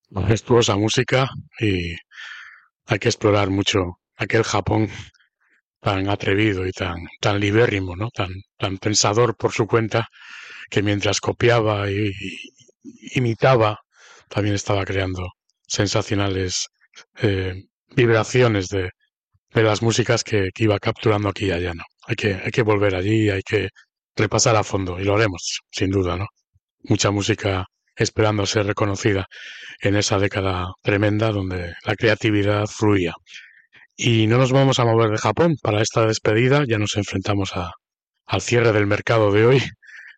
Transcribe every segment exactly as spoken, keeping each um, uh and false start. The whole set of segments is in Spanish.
Majestuosa música y hay que explorar mucho aquel Japón tan atrevido y tan, tan libérrimo, ¿no? Tan, tan pensador por su cuenta, que mientras copiaba y, y imitaba, también estaba creando sensacionales eh, vibraciones de, de las músicas que, que iba capturando aquí y allá, ¿no? Hay que, hay que volver allí, hay que repasar a fondo, y lo haremos, sin duda, ¿no? Mucha música esperando ser reconocida en esa década tremenda donde la creatividad fluía. Y no nos vamos a mover de Japón para esta despedida, ya nos enfrentamos a, al cierre del mercado de hoy.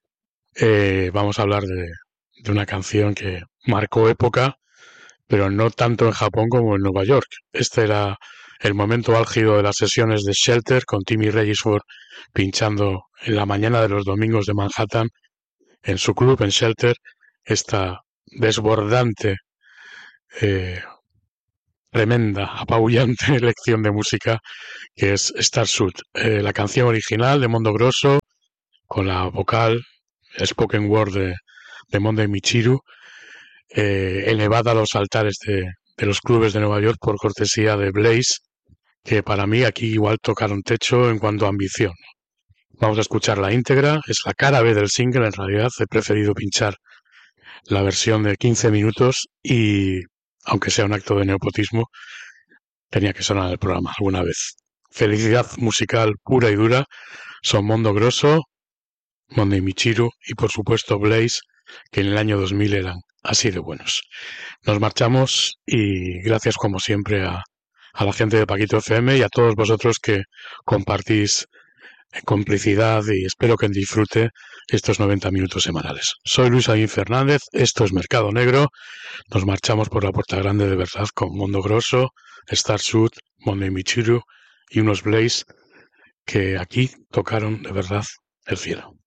Eh, vamos a hablar de, de una canción que marcó época, pero no tanto en Japón como en Nueva York. Este era el momento álgido de las sesiones de Shelter con Timmy Regisford pinchando en la mañana de los domingos de Manhattan en su club en Shelter esta desbordante, eh, tremenda, apabullante lección de música que es Starsuit, eh, la canción original de Mondo Grosso con la vocal spoken word de, de Mondo Michiru, eh, elevada a los altares de, de los clubes de Nueva York por cortesía de Blaze, que para mí aquí igual tocaron techo en cuanto a ambición. Vamos a escuchar la íntegra, es la cara B del single, en realidad he preferido pinchar la versión de quince minutos y, aunque sea un acto de nepotismo, tenía que sonar el programa alguna vez. Felicidad musical pura y dura son Mondo Grosso, Mondo Michiru y por supuesto Blaze, que en el año dos mil eran así de buenos. Nos marchamos y gracias como siempre a, a la gente de Paquito F M y a todos vosotros que compartís en complicidad y espero que disfrute estos noventa minutos semanales. Soy Luis Aguín Fernández, esto es Mercado Negro, nos marchamos por la puerta grande de verdad con Mondo Grosso, Starsuit, Mondo Michiru y unos Blaze que aquí tocaron de verdad el cielo.